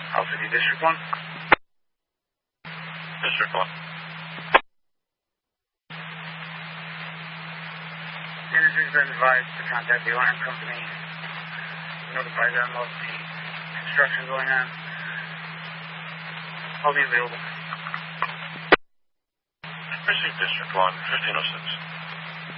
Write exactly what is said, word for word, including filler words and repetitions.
Alpha D District one. District one. Manager has been advised to contact the alarm company, notify them of the construction going on. I'll be available. Precinct District one, fifteen oh six.